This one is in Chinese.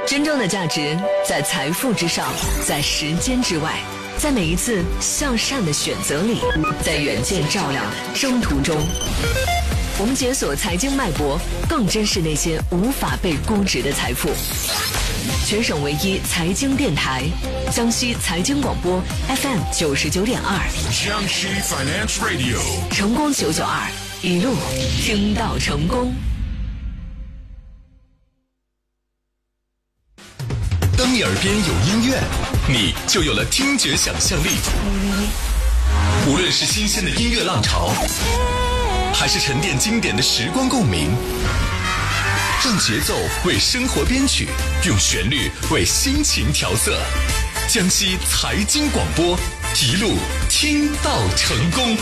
真正的价值在财富之上，在时间之外，在每一次向善的选择里，在远见照亮的征途中。我们解锁财经脉搏，更珍视那些无法被估值的财富。全省唯一财经电台，江西财经广播 FM 99.2， 江西 Finance Radio， 成功992，一路听到成功。 当你耳边有音乐，你就有了听觉想象力。无论是新鲜的音乐浪潮，还是沉淀经典的时光共鸣，让节奏为生活编曲，用旋律为心情调色。江西财经广播，一路听到成功。